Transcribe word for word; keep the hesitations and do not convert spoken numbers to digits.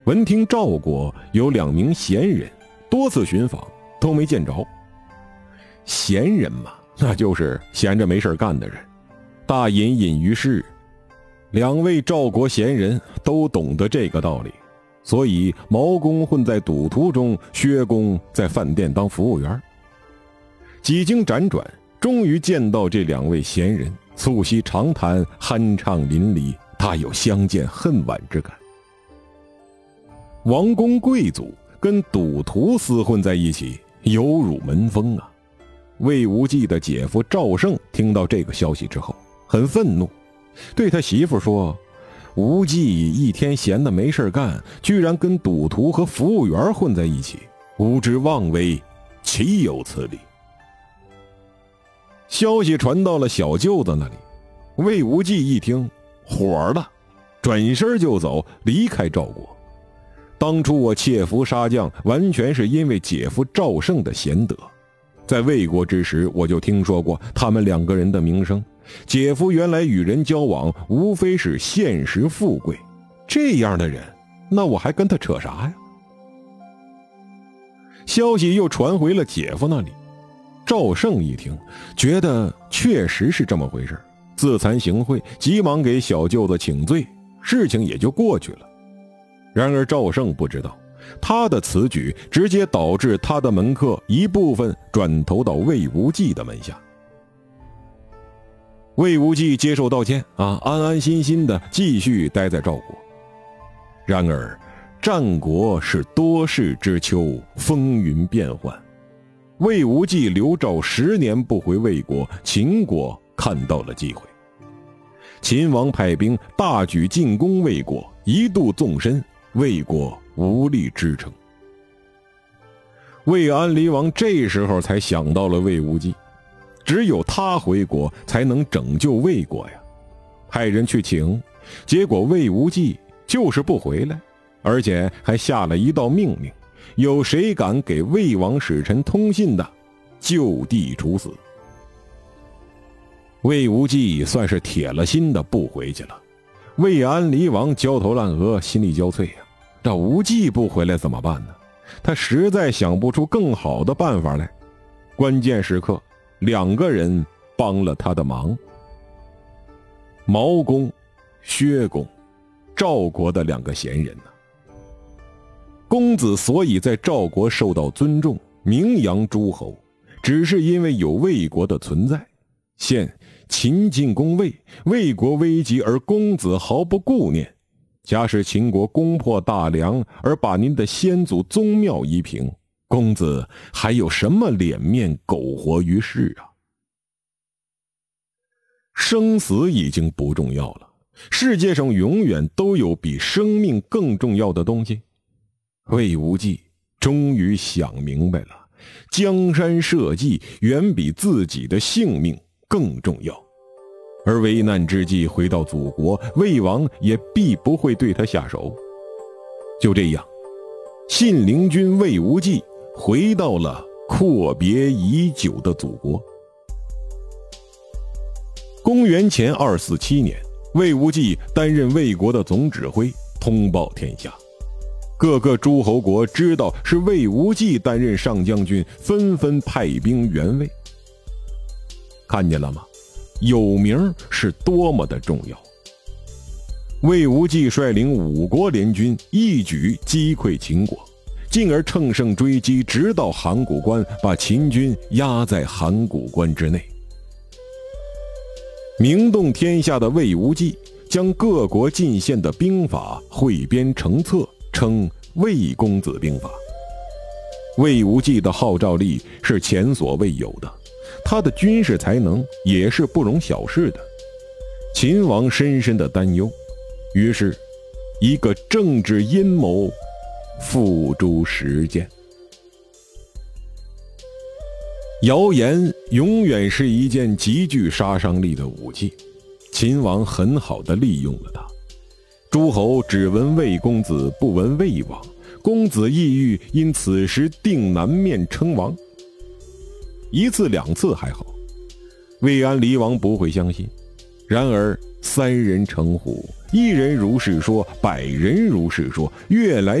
闻听赵国有两名贤人，多次寻访都没见着。贤人嘛，那就是闲着没事干的人，大隐隐于市。两位赵国贤人都懂得这个道理，所以毛公混在赌徒中，薛公在饭店当服务员。几经辗转，终于见到这两位贤人，促膝长谈，酣畅淋漓，大有相见恨晚之感。王公贵族跟赌徒厮混在一起，有辱门风啊！魏无忌的姐夫赵胜听到这个消息之后，很愤怒，对他媳妇说：“无忌一天闲的没事干，居然跟赌徒和服务员混在一起，无知妄为，岂有此理！”消息传到了小舅子那里，魏无忌一听，火了，转身就走，离开赵国。当初我窃伏杀将，完全是因为姐夫赵胜的贤德。在魏国之时，我就听说过他们两个人的名声。姐夫原来与人交往，无非是现实富贵，这样的人，那我还跟他扯啥呀？消息又传回了姐夫那里，赵胜一听，觉得确实是这么回事，自惭形秽，急忙给小舅子请罪，事情也就过去了。然而赵胜不知道，他的此举直接导致他的门客一部分转投到魏无忌的门下。魏无忌接受道歉啊，安安心心的继续待在赵国。然而战国是多事之秋，风云变幻。魏无忌留赵十年不回魏国，秦国看到了机会。秦王派兵大举进攻魏国，一度纵深，魏国无力支撑。魏安离王这时候才想到了魏无忌，只有他回国才能拯救魏国呀。派人去请，结果魏无忌就是不回来，而且还下了一道命令，有谁敢给魏王使臣通信的，就地处死。魏无忌算是铁了心的不回去了。魏安离王焦头烂额，心力交瘁呀、啊。这无忌不回来怎么办呢？他实在想不出更好的办法来。关键时刻，两个人帮了他的忙。毛公、薛公，赵国的两个贤人呢、啊。公子所以在赵国受到尊重，名扬诸侯，只是因为有魏国的存在。现秦进攻魏，魏国危急，而公子毫不顾念。假使秦国攻破大梁，而把您的先祖宗庙夷平，公子还有什么脸面苟活于世啊？生死已经不重要了，世界上永远都有比生命更重要的东西。魏无忌终于想明白了，江山社稷远比自己的性命更重要。而危难之际回到祖国，魏王也必不会对他下手。就这样，信陵君魏无忌回到了阔别已久的祖国。公元前二四七年，魏无忌担任魏国的总指挥，通报天下。各个诸侯国知道是魏无忌担任上将军，纷纷派兵援魏。看见了吗？有名是多么的重要。魏无忌率领五国联军，一举击溃秦国，进而乘胜追击，直到函谷关，把秦军压在函谷关之内。名动天下的魏无忌将各国进献的兵法汇编成册，称魏公子兵法。魏无忌的号召力是前所未有的，他的军事才能也是不容小视的。秦王深深的担忧，于是一个政治阴谋付诸实践。谣言永远是一件极具杀伤力的武器，秦王很好地利用了它。诸侯只闻魏公子，不闻魏王，公子抑郁，因此时定南面称王。一次两次还好，魏安离王不会相信，然而三人成虎，一人如是说，百人如是说，越来